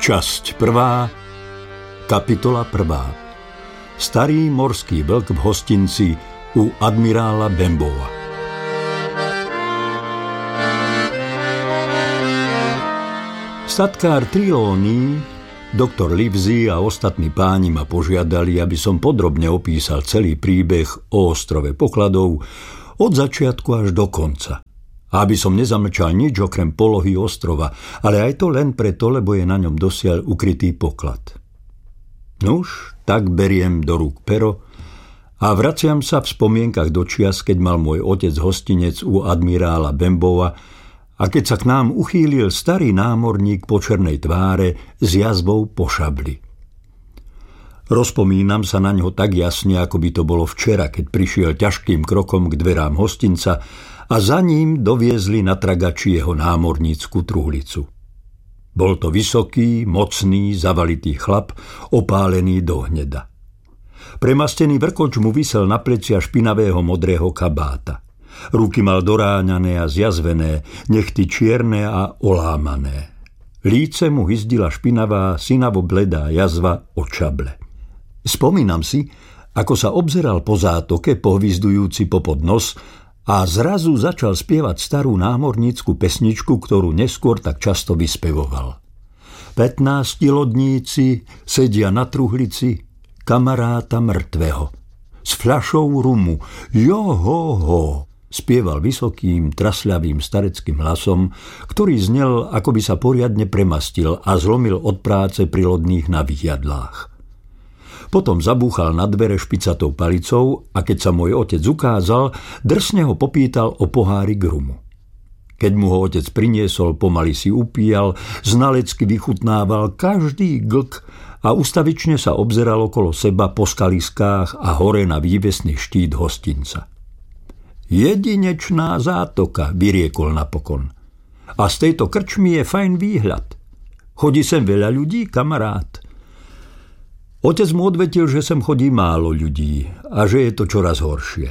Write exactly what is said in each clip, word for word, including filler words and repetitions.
Časť prvá, kapitola prvá. Starý morský vlk v hostinci u admirála Benbowa. Statkár Trelawney, doktor Livesey a ostatní páni ma požiadali, aby som podrobne opísal celý príbeh o ostrove pokladov od začiatku až do konca. A aby som nezamlčal nič okrem polohy ostrova, ale aj to len preto, lebo je na ňom dosiaľ ukrytý poklad. Nuž, tak beriem do rúk pero a vraciam sa v spomienkach do čias, keď mal môj otec hostinec u admirála Benbowa a keď sa k nám uchýlil starý námorník po černej tváre s jazvou po šabli. Rozpomínam sa na ňo tak jasne, ako by to bolo včera, keď prišiel ťažkým krokom k dverám hostinca a za ním doviezli na tragači jeho námornícku truhlicu. Bol to vysoký, mocný, zavalitý chlap, opálený do hneda. Premastený vrkoč mu visel na plecia špinavého modrého kabáta. Ruky mal doráňané a zjazvené, nechty čierne a olámané. Líce mu hyzdila špinavá, synavo bledá jazva od šable. Spomínam si, ako sa obzeral po zátoke, pohvizdujúci popod nos, a zrazu začal spievať starú námornícku pesničku, ktorú neskôr tak často vyspevoval. Pätnácti lodníci sedia na truhlici kamaráta mŕtvého. S fľašou rumu, johoho, spieval vysokým, trasľavým stareckým hlasom, ktorý znel, ako by sa poriadne premastil a zlomil od práce pri lodných navyjadlách. Potom zabúchal na dvere špicatou palicou a keď sa môj otec ukázal, drsne ho popýtal o pohárik rumu. Keď mu ho otec priniesol, pomaly si upíjal, znalecky vychutnával každý glk a ustavične sa obzeral okolo seba po skaliskách a hore na vývesný štít hostinca. Jedinečná zátoka, vyriekol napokon. A z tejto krčmy je fajn výhľad. Chodí sem veľa ľudí, kamarát. Otec mu odvetil, že sem chodí málo ľudí a že je to čoraz horšie.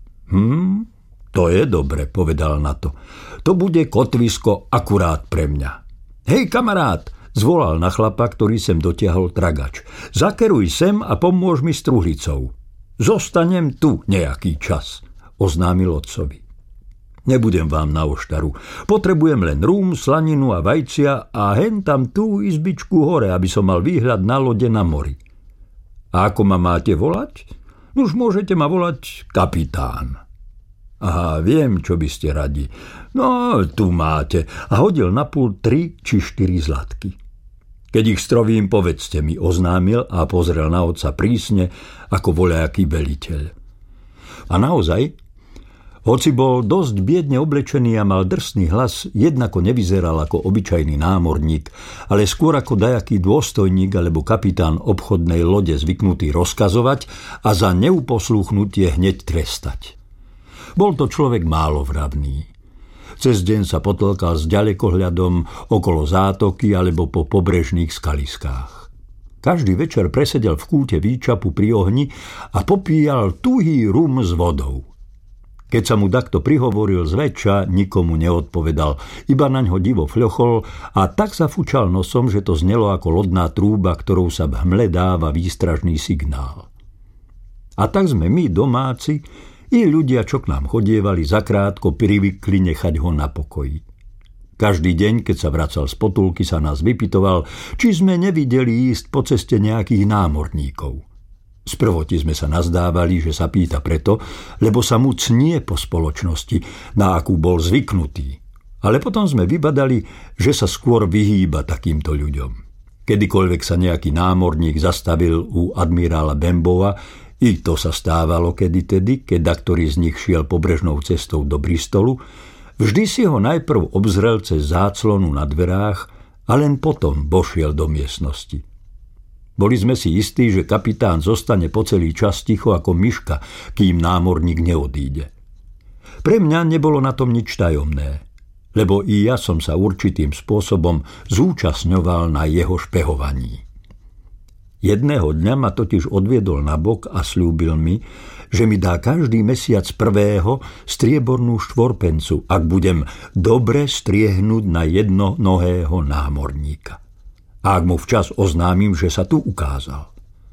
Hm, to je dobre, povedal na to. To bude kotvisko akurát pre mňa. Hej, kamarát, zvolal na chlapa, ktorý sem dotiahol tragač. Zakeruj sem a pomôž mi s truhlicou. Zostanem tu nejaký čas, oznámil otcovi. Nebudem vám na oštaru. Potrebujem len rúm, slaninu a vajcia a hen tam tú izbičku hore, aby som mal výhľad na lode na mori. A ako ma máte volať? Už môžete ma volať kapitán. Aha, viem, čo by ste radi. No, tu máte. A hodil na pult tri či štyri zlatky. Keď ich strovím, povedzte mi, oznámil a pozrel na otca prísne, ako voľaký veliteľ. A naozaj, hoci bol dosť biedne oblečený a mal drsný hlas, jednako nevyzeral ako obyčajný námorník, ale skôr ako dajaký dôstojník alebo kapitán obchodnej lode zvyknutý rozkazovať a za neuposluchnutie hneď trestať. Bol to človek málovravný. Cez deň sa potlkal s ďalekohľadom okolo zátoky alebo po pobrežných skaliskách. Každý večer presedel v kúte výčapu pri ohni a popíjal tuhý rum s vodou. Keď sa mu takto prihovoril zväčša, nikomu neodpovedal, iba naňho divo fľochol a tak zafúčal nosom, že to znelo ako lodná trúba, ktorou sa v hmle dáva výstražný signál. A tak sme my, domáci, i ľudia, čo k nám chodievali, zakrátko privykli nechať ho na pokoji. Každý deň, keď sa vracal z potulky, sa nás vypytoval, či sme nevideli ísť po ceste nejakých námorníkov. Sprvoti sme sa nazdávali, že sa pýta preto, lebo sa mu cnie po spoločnosti, na akú bol zvyknutý. Ale potom sme vybadali, že sa skôr vyhýba takýmto ľuďom. Kedykoľvek sa nejaký námorník zastavil u admirála Benbowa, i to sa stávalo kedytedy, keď daktorý z nich šiel pobrežnou cestou do Bristolu, vždy si ho najprv obzrel cez záclonu na dverách a len potom vošiel do miestnosti. Boli sme si istí, že kapitán zostane po celý čas ticho ako myška, kým námorník neodíde. Pre mňa nebolo na tom nič tajomné, lebo i ja som sa určitým spôsobom zúčastňoval na jeho špehovaní. Jedného dňa ma totiž odviedol nabok a sľúbil mi, že mi dá každý mesiac prvého striebornú štvorpencu, ak budem dobre striehnúť na jednonohého námorníka. a ak mu včas oznámim, že sa tu ukázal.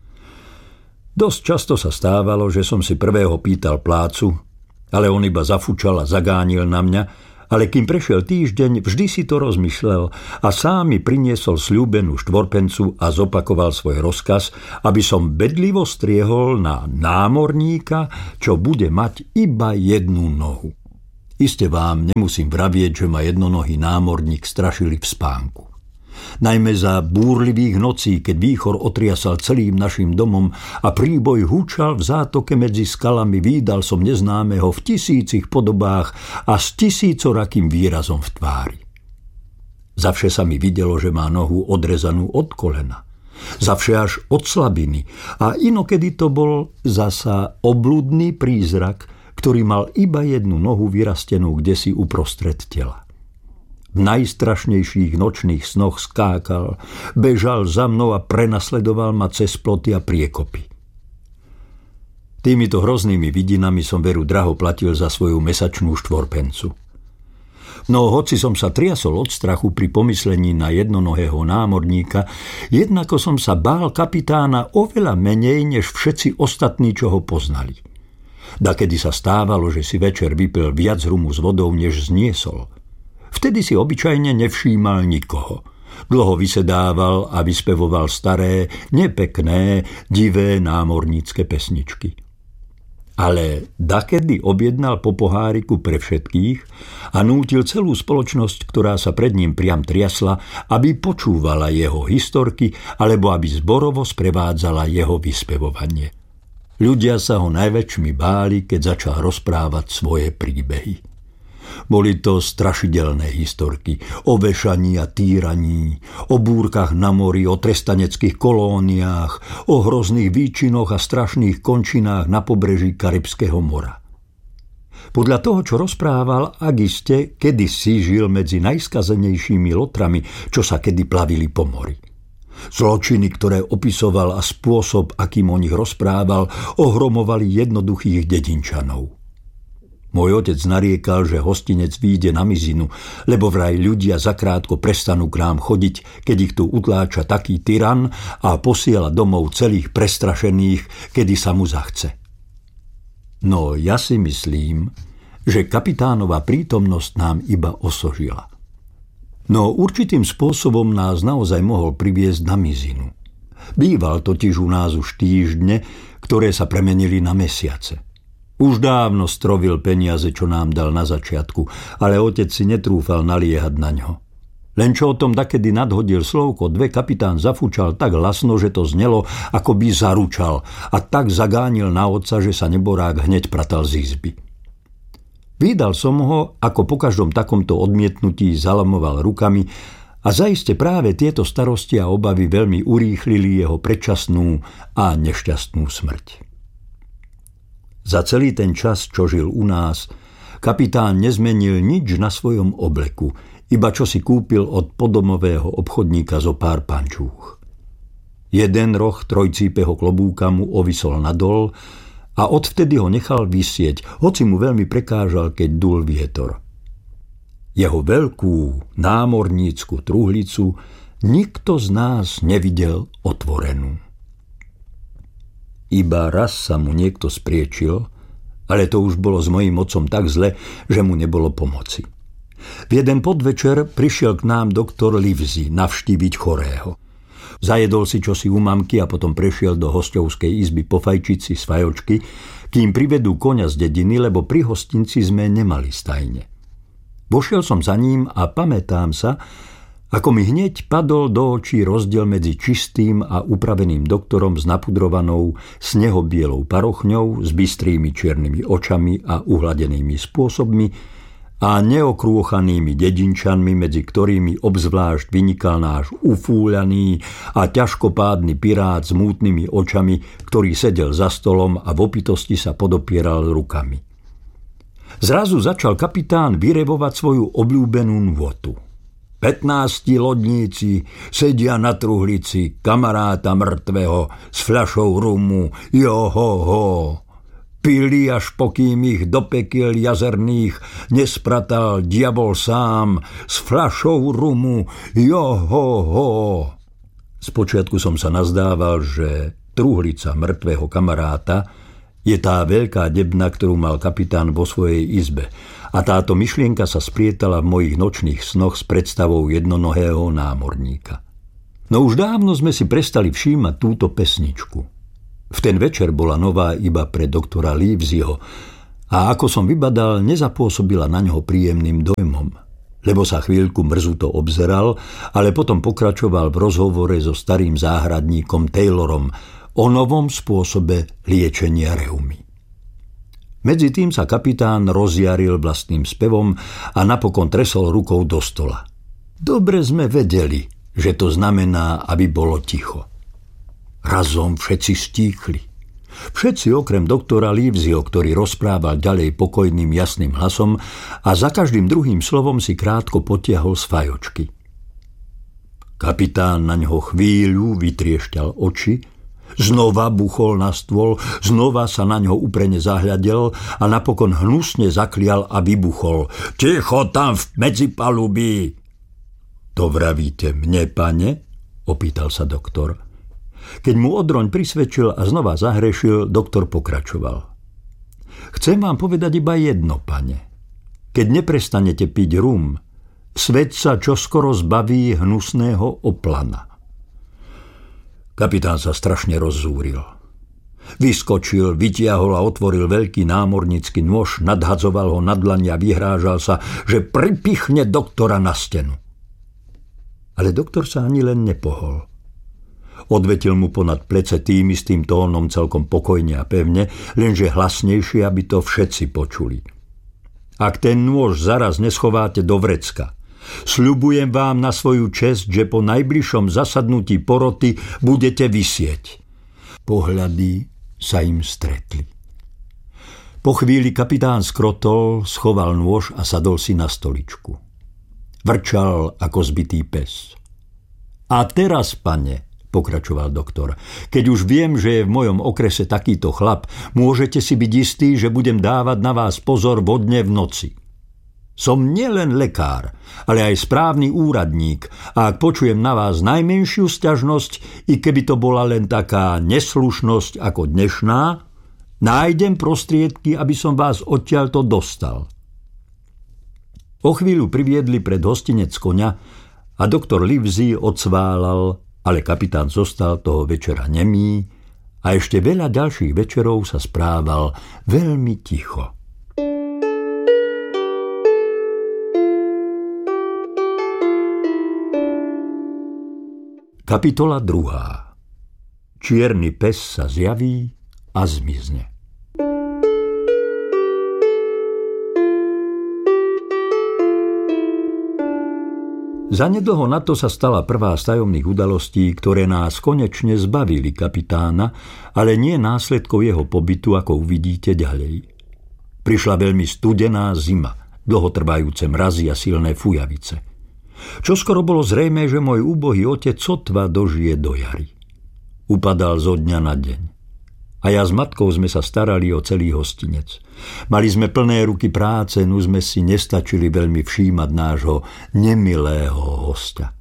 Dosť často sa stávalo, že som si prvého pýtal plácu, ale on iba zafúčal a zagánil na mňa, ale kým prešiel týždeň, vždy si to rozmyslel a sám mi priniesol sľúbenú štvorpencu a zopakoval svoj rozkaz, aby som bedlivo striehol na námorníka, čo bude mať iba jednu nohu. Iste vám nemusím vravieť, že ma jednonohý námorník strašili v spánku. Najmä za búrlivých nocí, keď výchor otriasal celým našim domom a príboj húčal v zátoke medzi skalami, vídal som neznámeho v tisícich podobách a s tisícorakým výrazom v tvári. Zavše sa mi videlo, že má nohu odrezanú od kolena. Zavše až od slabiny a inokedy to bol zasa obludný prízrak, ktorý mal iba jednu nohu vyrastenú kdesi uprostred tela. V najstrašnejších nočných snoch skákal, bežal za mnou a prenasledoval ma cez ploty a priekopy. Týmito hroznými vidinami som veru draho platil za svoju mesačnú štvorpencu. No hoci som sa triasol od strachu pri pomyslení na jednonohého námorníka, jednako som sa bál kapitána oveľa menej než všetci ostatní, čo ho poznali. Dakedy sa stávalo, že si večer vypil viac rumu s vodou, než zniesol. Vtedy si obyčajne nevšímal nikoho. Dlho vysedával a vyspevoval staré, nepekné, divé námornícke pesničky. Ale dakedy objednal po poháriku pre všetkých a nútil celú spoločnosť, ktorá sa pred ním priam triasla, aby počúvala jeho historky alebo aby zborovo sprevádzala jeho vyspevovanie. Ľudia sa ho najväčšmi báli, keď začal rozprávať svoje príbehy. Boli to strašidelné historky o vešaní a týraní, o búrkach na mori, o trestaneckých kolóniách, o hrozných výčinoch a strašných končinách na pobreží Karibského mora. Podľa toho, čo rozprával, ak iste kedysi žil medzi najskazenejšími lotrami, čo sa kedy plavili po mori. Zločiny, ktoré opisoval a spôsob, akým o nich rozprával, ohromovali jednoduchých dedinčanov. Môj otec nariekal, že hostinec výjde na mizinu, lebo vraj ľudia zakrátko prestanú k nám chodiť, keď ich tu utláča taký tyran a posiela domov celých prestrašených, kedy sa mu zachce. No ja si myslím, že kapitánova prítomnosť nám iba osožila. No určitým spôsobom nás naozaj mohol priviesť na mizinu. Býval totiž u nás už týždne, ktoré sa premenili na mesiace. Už dávno strovil peniaze, čo nám dal na začiatku, ale otec si netrúfal naliehať na ňo. Len čo o tom dakedy nadhodil slovko dve, kapitán zafúčal tak hlasno, že to znelo, ako by zaručal, a tak zagánil na otca, že sa neborák hneď pratal z izby. Vídal som ho, ako po každom takomto odmietnutí zalamoval rukami a zaiste práve tieto starosti a obavy veľmi urýchlili jeho predčasnú a nešťastnú smrť. Za celý ten čas, čo žil u nás, kapitán nezmenil nič na svojom obleku, iba čo si kúpil od podomového obchodníka zo pár pančúch. Jeden roh trojcípeho klobúka mu ovisol nadol a odvtedy ho nechal visieť, hoci mu veľmi prekážal, keď dul vietor. Jeho veľkú námornícku truhlicu nikto z nás nevidel otvorenú. Iba raz sa mu niekto spriečil, ale to už bolo s mojím otcom tak zle, že mu nebolo pomoci. V jeden podvečer prišiel k nám doktor Livesey navštíviť chorého. Zajedol si čosi u mamky a potom prešiel do hosťovskej izby pofajčiť si svajočky, kým privedú koňa z dediny, lebo pri hostinci sme nemali stajne. Vošiel som za ním a pamätám sa, ako mi hneď padol do očí rozdiel medzi čistým a upraveným doktorom s napudrovanou snehobielou parochňou, s bystrými čiernymi očami a uhladenými spôsobmi a neokrôchanými dedinčanmi, medzi ktorými obzvlášť vynikal náš ufúľaný a ťažkopádny pirát s mútnymi očami, ktorý sedel za stolom a v opitosti sa podopieral rukami. Zrazu začal kapitán vyrevovať svoju obľúbenú nôtu. Pätnácti lodníci sedia na truhlici kamaráta mŕtvého s fľašou rumu, johoho. Pili až pokým ich do pekiel jazerných nespratal diabol sám s fľašou rumu, johoho. Spočiatku som sa nazdával, že truhlica mŕtvého kamaráta je tá veľká debna, ktorú mal kapitán vo svojej izbe, a táto myšlienka sa sprietala v mojich nočných snoch s predstavou jednonohého námorníka. No už dávno sme si prestali všímať túto pesničku. V ten večer bola nová iba pre doktora Liveseyho a ako som vybadal, nezapôsobila na ňoho príjemným dojmom, lebo sa chvíľku mrzuto obzeral, ale potom pokračoval v rozhovore so starým záhradníkom Taylorom o novom spôsobe liečenia reumy. Medzi tým sa kapitán rozjaril vlastným spevom a napokon tresol rukou do stola. Dobre sme vedeli, že to znamená, aby bolo ticho. Razom všetci stíchli. Všetci okrem doktora Liveseyho, ktorý rozprával ďalej pokojným jasným hlasom a za každým druhým slovom si krátko potiahol z fajočky. Kapitán na ňoho chvíľu vytriešťal oči, znova buchol na stôl, znova sa na ňo uprene zahľadel a napokon hnusne zaklial a vybuchol. Ticho tam v medzipalubí! To vravíte mne, pane? Opýtal sa doktor. Keď mu odroň prisvedčil a znova zahrešil, doktor pokračoval. Chcem vám povedať iba jedno, pane. Keď neprestanete piť rum, svet sa čoskoro zbaví hnusného oplana. Kapitán sa strašne rozzúril. Vyskočil, vytiahol a otvoril veľký námornícky nôž, nadhadzoval ho na dlani a vyhrážal sa, že pripichne doktora na stenu. Ale doktor sa ani len nepohol. Odvetil mu ponad plece tým istým tónom celkom pokojne a pevne, lenže hlasnejšie, aby to všetci počuli. Ak ten nôž zaraz neschováte do vrecka, sľubujem vám na svoju česť, že po najbližšom zasadnutí poroty budete visieť. Pohľady sa im stretli. Po chvíli kapitán skrotol, schoval nôž a sadol si na stoličku. Vrčal ako zbitý pes. A teraz, pane, pokračoval doktor, keď už viem, že je v mojom okrese takýto chlap, môžete si byť istí, že budem dávať na vás pozor vodne v noci. Som nielen lekár, ale aj správny úradník a ak počujem na vás najmenšiu sťažnosť, i keby to bola len taká neslušnosť ako dnešná, nájdem prostriedky, aby som vás odtiaľto dostal. O chvíľu priviedli pred hostinec koňa a doktor Livesey odsválal, ale kapitán zostal toho večera nemý a ešte veľa ďalších večerov sa správal veľmi ticho. Kapitola druhá. Čierny pes sa zjaví a zmizne. Zanedlho na to sa stala prvá z tajomných udalostí, ktoré nás konečne zbavili kapitána, ale nie následkov jeho pobytu, ako uvidíte ďalej. Prišla veľmi studená zima, dlhotrvajúce mrazy a silné fujavice. Čoskoro bolo zrejmé, že môj úbohý otec sotva dožije do jary. Upadal zo dňa na deň. A ja s matkou sme sa starali o celý hostinec. Mali sme plné ruky práce, no sme si nestačili veľmi všímať nášho nemilého hostia.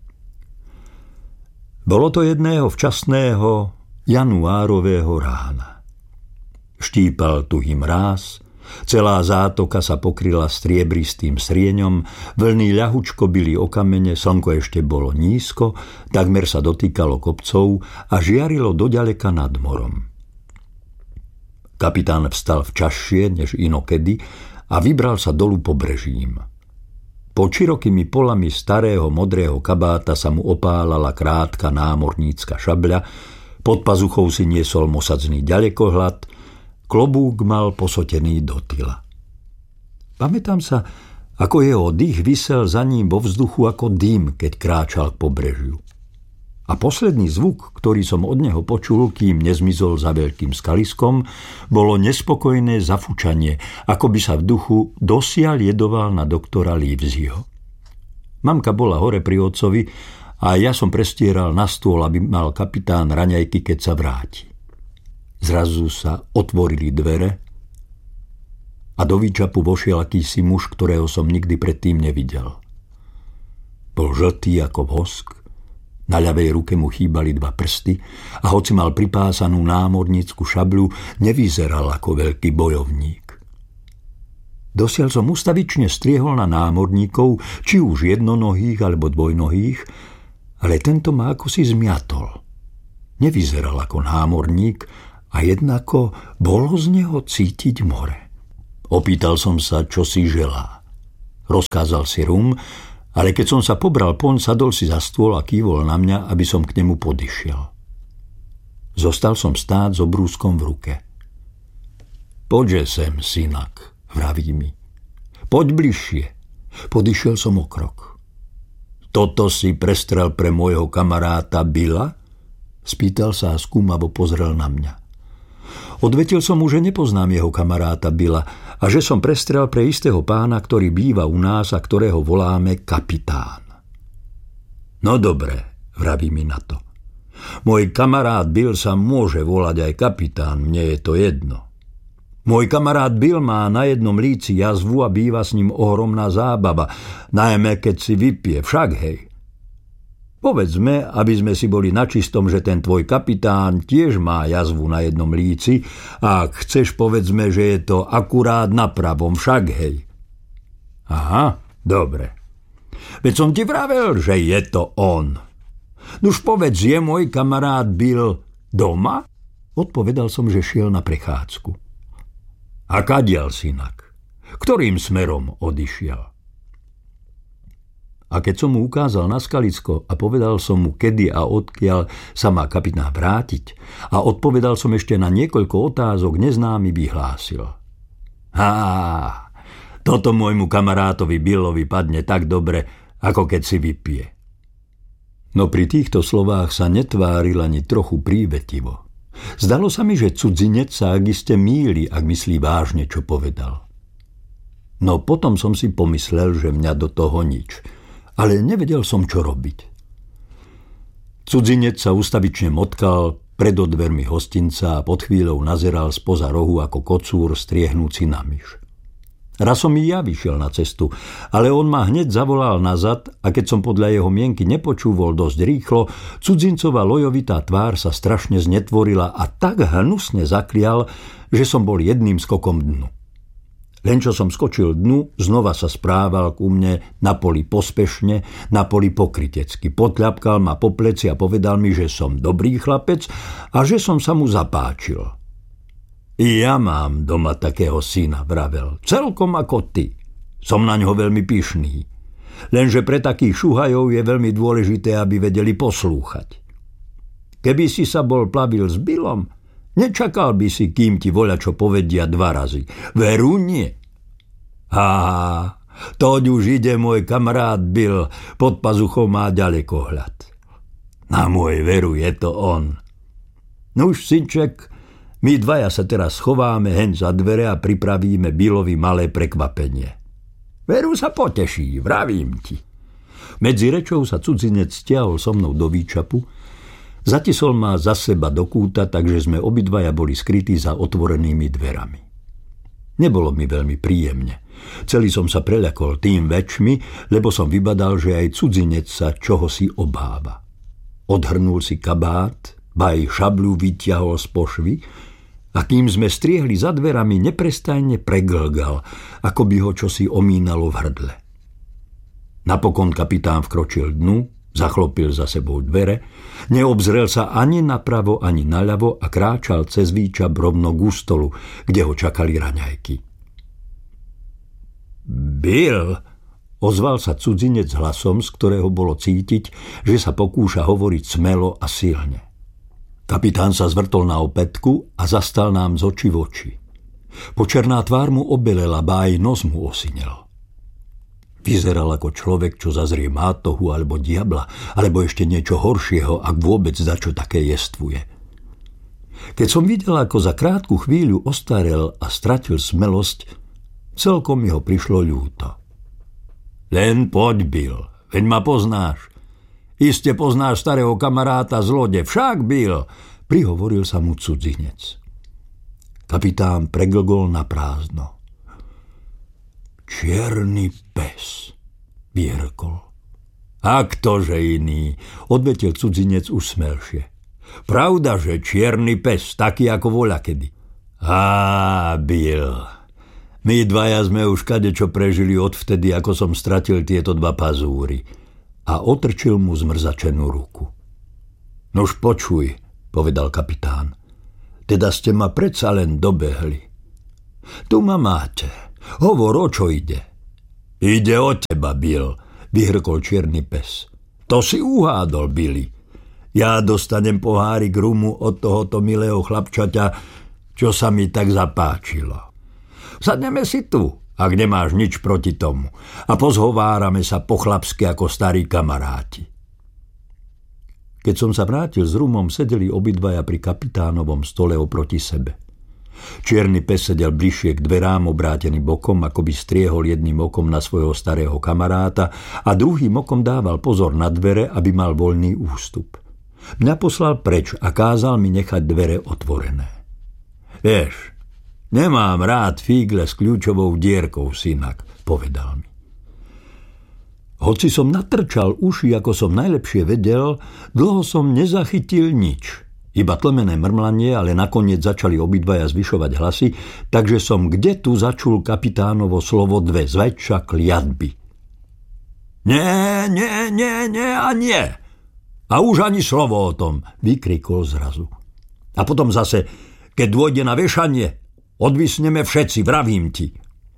Bolo to jedného včasného januárového rána. Štípal tuhý mráz, celá zátoka sa pokryla striebristým srieňom, vlny ľahučko bili o kamene, slnko ešte bolo nízko, takmer sa dotýkalo kopcov a žiarilo doďaleka nad morom. Kapitán vstal včasšie než inokedy a vybral sa dolu pobrežím. Pod širokými polami starého modrého kabáta sa mu opálala krátka námornícka šabľa, pod pazuchou si niesol mosadzný ďalekohľad, klobúk mal posotený do tyla. Pamätám sa, ako jeho dých visel za ním vo vzduchu ako dým, keď kráčal k pobrežiu. A posledný zvuk, ktorý som od neho počul, kým nezmizol za veľkým skaliskom, bolo nespokojné zafučanie, ako by sa v duchu dosiaľ jedoval na doktora Liveseyho. Mamka bola hore pri otcovi a ja som prestieral na stôl, aby mal kapitán raňajky, keď sa vráti. Zrazu sa otvorili dvere a do výčapu vošiel akýsi muž, ktorého som nikdy predtým nevidel. Bol žltý ako vosk, Na ľavej ruke mu chýbali dva prsty a hoci mal pripásanú námornícku šabľu, nevyzeral ako veľký bojovník. Dosiaľ som ustavične striehol na námorníkov, či už jednonohých alebo dvojnohých, ale tento ma ako si zmiatol. Nevyzeral ako námorník a jednako bolo z neho cítiť more. Opýtal som sa, čo si želá. Rozkázal si rum, ale keď som sa pobral poň, sadol si za stôl a kývol na mňa, aby som k nemu podišiel. Zostal som stáť s obrúskom v ruke. Poďže sem, synak, vraví mi. Poď bližšie. Podišiel som o krok. Toto si prestrel pre môjho kamaráta Billa? Spýtal sa a skúmavo pozrel na mňa. Odvetil som mu, že nepoznám jeho kamaráta Billa a že som prestrel pre istého pána, ktorý býva u nás a ktorého voláme kapitán. No dobre, vraví mi na to. Môj kamarát Bill sa môže volať aj kapitán, mne je to jedno. Môj kamarát Bill má na jednom líci jazvu a býva s ním ohromná zábava, najmä keď si vypije, však hej. Povedzme, aby sme si boli načistom, že ten tvoj kapitán tiež má jazvu na jednom líci a ak chceš, povedzme, že je to akurát na pravom, však hej. Aha, dobre. Veď som ti vravel, že je to on. Nuž povedz, je môj kamarát Bill doma? Odpovedal som, že šiel na prechádzku. A kadiaľ, synak? Ktorým smerom odišiel? A keď som mu ukázal na skalicko a povedal som mu, kedy a odkiaľ sa má kapitán vrátiť a odpovedal som ešte na niekoľko otázok, neznámy vyhlásil. Há, toto môjmu kamarátovi Billovi padne tak dobre, ako keď si vypije. No pri týchto slovách sa netváril ani trochu prívetivo. Zdalo sa mi, že cudzinec sa ak iste mýli, ak myslí vážne, čo povedal. No potom som si pomyslel, že mňa do toho nič, ale nevedel som, čo robiť. Cudzinec sa ustavične motkal pred dvermi hostinca a pod chvíľou nazeral spoza rohu ako kocúr striehnúci na myš. Raz som i ja vyšiel na cestu, ale on ma hneď zavolal nazad a keď som podľa jeho mienky nepočúval dosť rýchlo, cudzincová lojovitá tvár sa strašne znetvorila a tak hnusne zaklial, že som bol jedným skokom dnu. Len čo som skočil dnu, znova sa správal ku mne na poli pospešne, na poli pokrytecky. Potľapkal ma po pleci a povedal mi, že som dobrý chlapec a že som sa mu zapáčil. I ja mám doma takého syna, vravel, celkom ako ty. Som na ňo veľmi pyšný. Lenže pre takých šuhajov je veľmi dôležité, aby vedeli poslúchať. Keby si sa bol plavil s Billom, nečakal by si, kým ti voľačo povedia dva razy. Veru nie. Há, toď už ide môj kamarát Bill, pod pazuchou má ďalekohľad. Na môj veru je to on. Nuž, synček, my dvaja sa teraz schováme hen za dvere a pripravíme Billovi malé prekvapenie. Veru sa poteší, vravím ti. Medzi rečou sa cudzinec stiahol so mnou do výčapu, zatisol ma za seba do kúta, takže sme obidvaja boli skrytí za otvorenými dverami. Nebolo mi veľmi príjemne. Celý som sa preľakol tým väčšmi, lebo som vybadal, že aj cudzinec sa čohosi obáva. Odhrnul si kabát, ba aj šabľu vyťahol z pošvy a kým sme striehli za dverami, neprestajne preglgal, ako by ho čosi omínalo v hrdle. Napokon kapitán vkročil dnu, zachlopil za sebou dvere, neobzrel sa ani napravo, ani naľavo a kráčal cez výčap rovno k stolu, kde ho čakali raňajky. Bill, ozval sa cudzinec hlasom, z ktorého bolo cítiť, že sa pokúša hovoriť smelo a silne. Kapitán sa zvrtol na opätku a zastal nám z očí v oči. Počerná tvár mu obelela, ba aj nos mu osinel. Vyzeral ako človek, čo zazrie mátohu alebo diabla, alebo ešte niečo horšieho, ak vôbec dačo také jestvuje. Keď som videl, ako za krátku chvíľu ostarel a stratil smelosť, celkom mi ho prišlo ľúto. Len poď, Bill, veď ma poznáš. Iste poznáš starého kamaráta z lode, však Bill, prihovoril sa mu cudzinec. Kapitán preglgol na prázdno. Čierny pes, vyhrkol. A ktože iný, odvetil cudzinec usmelšie. Pravda, že čierny pes, taký ako voľakedy. Á, Bill, my dvaja sme už kadečo prežili odvtedy, ako som stratil tieto dva pazúry. A otrčil mu zmrzačenú ruku. Nož počuj, povedal kapitán, teda ste ma predsa len dobehli. Tu ma máte, hovor, o čo ide? Ide o teba, Bill, vyhrkol čierny pes. To si uhádol, Billy. Ja dostanem pohárik rumu od tohoto milého chlapčaťa, čo sa mi tak zapáčilo. Sadneme si tu, ak nemáš nič proti tomu, a pozhovárame sa po chlapsky ako starí kamaráti. Keď som sa vrátil s rumom, sedeli obidvaja pri kapitánovom stole oproti sebe. Čierny pes sedel bližšie k dverám, obrátený bokom, ako by striehol jedným okom na svojho starého kamaráta a druhým okom dával pozor na dvere, aby mal voľný ústup. Mňa poslal preč a kázal mi nechať dvere otvorené. Vieš, nemám rád fígle s kľúčovou dierkou, synak, povedal mi. Hoci som natrčal uši, ako som najlepšie vedel, dlho som nezachytil nič. Iba tlmené mrmlanie, ale nakoniec začali obidvaja zvyšovať hlasy, takže som kde tu začul kapitánovo slovo dve zväčša kliatby. Nie, nie, nie, nie a nie. A už ani slovo o tom, vykrikol zrazu. A potom zase, keď dôjde na vešanie, odvisneme všetci, vravím ti.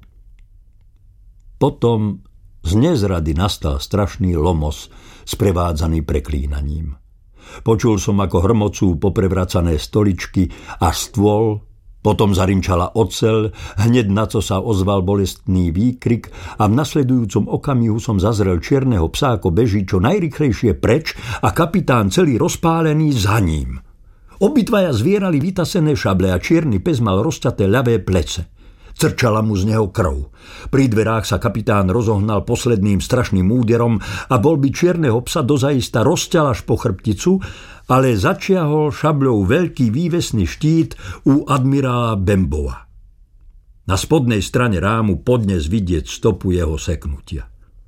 Potom z nezrady nastal strašný lomos, sprevádzaný preklínaním. Počul som, ako hrmocú poprevracané stoličky a stôl, potom zarinčala oceľ, hneď na co sa ozval bolestný výkrik a v nasledujúcom okamihu som zazrel čierneho psa, ako beží čo najrýchlejšie preč a kapitán celý rozpálený za ním. Obidvaja zvierali vytasené šable a čierny pes mal rozťaté ľavé plece. Crčala mu z neho krv. Pri dverách sa kapitán rozohnal posledným strašným úderom a bol by čierneho psa dozaista rozťal až po chrbticu, ale začiahol šabľou veľký vývesný štít u admirála Bembova. Na spodnej strane rámu podnes vidieť stopu jeho seknutia.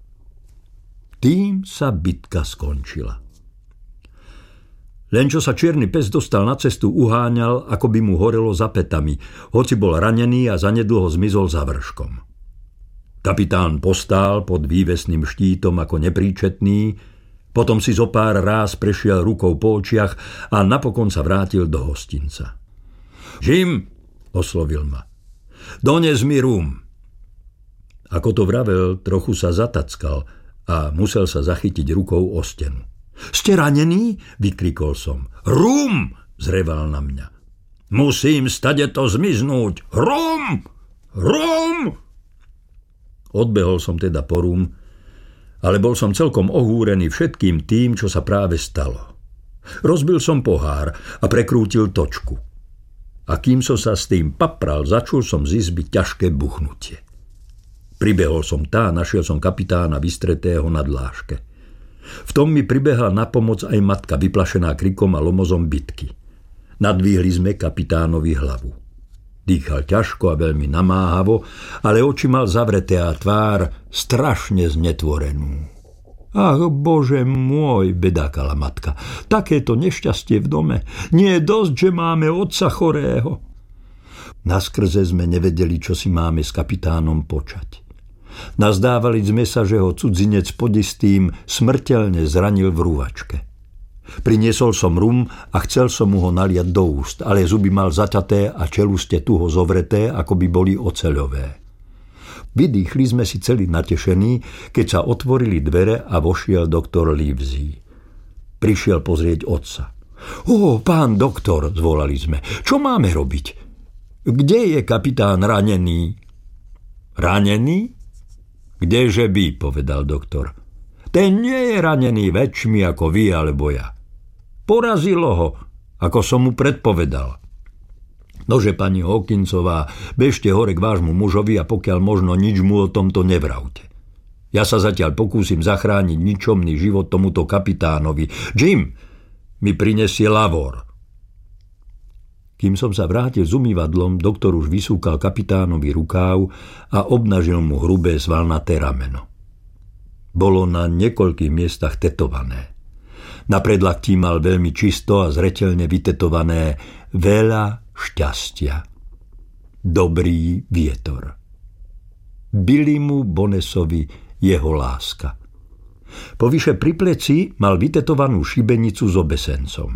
Tým sa bitka skončila. Len čo sa čierny pes dostal na cestu, uháňal, ako by mu horelo za pätami, hoci bol ranený a zanedlho zmizol za vrškom. Kapitán postál pod vývesným štítom ako nepríčetný, potom si zo pár ráz prešiel rukou po očiach a napokon sa vrátil do hostinca. Jim, oslovil ma, dones mi rum. Ako to vravel, trochu sa zatackal a musel sa zachytiť rukou o stenu. Ste ranený? Vykrikol som. Rum! Zreval na mňa. Musím stade to zmiznúť. Rum! Rum! Odbehol som teda po rum, ale bol som celkom ohúrený všetkým tým, čo sa práve stalo. Rozbil som pohár a prekrútil točku. A kým som sa s tým papral, začul som z izby ťažké buchnutie. Pribehol som tá, našiel som kapitána vystretého na dláške. V tom mi pribehla na pomoc aj matka, vyplašená krikom a lomozom bitky. Nadvihli sme kapitánovi hlavu. Dýchal ťažko a veľmi namáhavo, ale oči mal zavreté a tvár strašne znetvorenú. Ach, Bože môj, bedákala matka, takéto nešťastie v dome. Nie je dosť, že máme otca chorého. Naskrze sme nevedeli, čo si máme s kapitánom počať. Nazdávali sme sa, že ho cudzinec podistým smrteľne zranil v rúvačke. Priniesol som rum a chcel som mu ho naliať do úst, ale zuby mal zaťaté a čeluste tuho zovreté, ako by boli oceľové. Vydýchli sme si celý natešení, keď sa otvorili dvere a vošiel doktor Livesey. Prišiel pozrieť otca. Ó, pán doktor, zvolali sme, čo máme robiť? Kde je kapitán ranený? Ranený? Kdeže by, povedal doktor. Ten nie je ranený väčšmi ako vy alebo ja. Porazilo ho, ako som mu predpovedal. Nože, pani Hawkinsová, bežte hore k vášmu mužovi a pokiaľ možno nič mu o tomto nevravte. Ja sa zatiaľ pokúsim zachrániť ničomný život tomuto kapitánovi. Jim mi prinesie lavor. Kým som sa vrátil s umývadlom, doktor už vysúkal kapitánovi rukáv a obnažil mu hrubé svalnaté rameno. Bolo na niekoľkých miestach tetované. Na predlaktí mal veľmi čisto a zreteľne vytetované veľa šťastia. Dobrý vietor. Billymu Bonessovi jeho láska. Povyše pri pleci mal vytetovanú šibenicu s obesencom.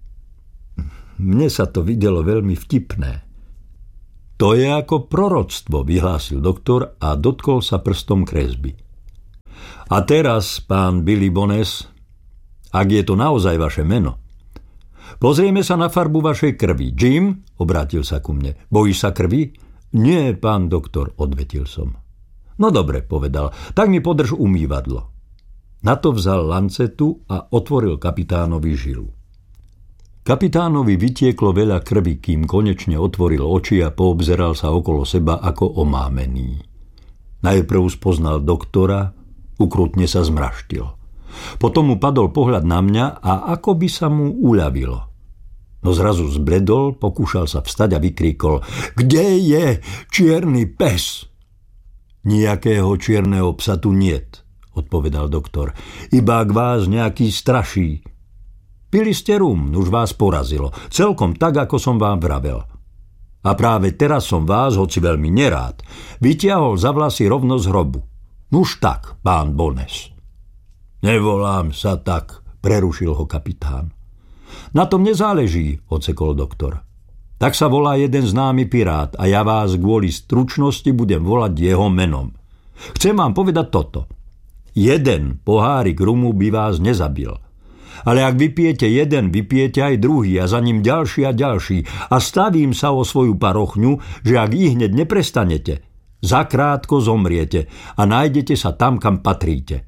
Mne sa to videlo veľmi vtipné. To je ako proroctvo, vyhlásil doktor a dotkol sa prstom kresby. A teraz, pán Billy Boness, ak je to naozaj vaše meno, pozrieme sa na farbu vašej krvi. Jim, obrátil sa ku mne, bojíš sa krvi? Nie, pán doktor, odvetil som. No dobre, povedal, tak mi podrž umývadlo. Na to vzal lancetu a otvoril kapitánovi žilu. Kapitánovi vytieklo veľa krvi, kým konečne otvoril oči a poobzeral sa okolo seba ako omámený. Najprv spoznal doktora, ukrutne sa zmraštil. Potom mu padol pohľad na mňa a ako by sa mu uľavilo. No zrazu zbledol, pokúšal sa vstať a vykríkol: Kde je čierny pes? Nijakého čierneho psa tu niet, odpovedal doktor. Iba ak vás nejaký straší. Pili ste rum, už vás porazilo. Celkom tak, ako som vám vravel. A práve teraz som vás, hoci veľmi nerád, vytiahol za vlasy rovno z hrobu. Nuž tak, pán Boness. Nevolám sa tak, prerušil ho kapitán. Na tom nezáleží, odsekol doktor. Tak sa volá jeden známy pirát a ja vás kvôli stručnosti budem volať jeho menom. Chcem vám povedať toto. Jeden pohárik rumu by vás nezabil. Ale ak vypijete jeden, vypijete aj druhý a za ním ďalší a ďalší a stavím sa o svoju parochňu, že ak ich hneď neprestanete, zakrátko zomriete a nájdete sa tam, kam patríte.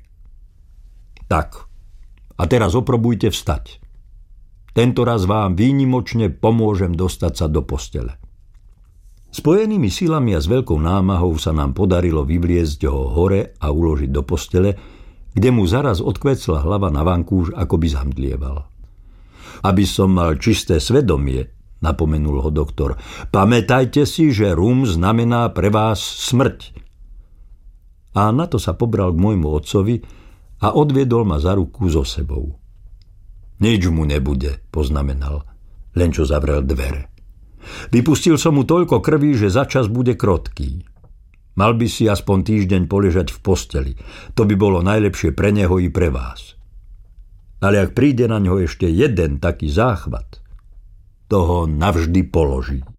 Tak, a teraz oprobujte vstať. Tento raz vám výnimočne pomôžem dostať sa do postele. Spojenými silami a s veľkou námahou sa nám podarilo vyvliezť ho hore a uložiť do postele, kde mu zaraz odkvecla hlava na vankúš, ako by zamdlieval. Aby som mal čisté svedomie, napomenul ho doktor, pamätajte si, že rum znamená pre vás smrť. A na to sa pobral k môjmu otcovi a odviedol ma za ruku so sebou. Nič mu nebude, poznamenal, len čo zavrel dvere. Vypustil som mu toľko krví, že začas bude krotký. Mal by si aspoň týždeň poležať v posteli. To by bolo najlepšie pre neho i pre vás. Ale ak príde na ňo ešte jeden taký záchvat, toho navždy položí.